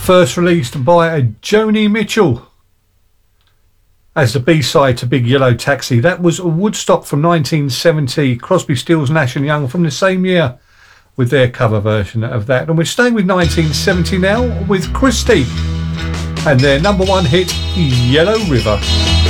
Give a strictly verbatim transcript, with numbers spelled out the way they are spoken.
first released by Joni Mitchell as the B-side to Big Yellow Taxi. That was Woodstock from nineteen seventy. Crosby, Stills, Nash and Young from the same year with their cover version of that. And we're staying with nineteen seventy now with Christie and their number one hit, Yellow River.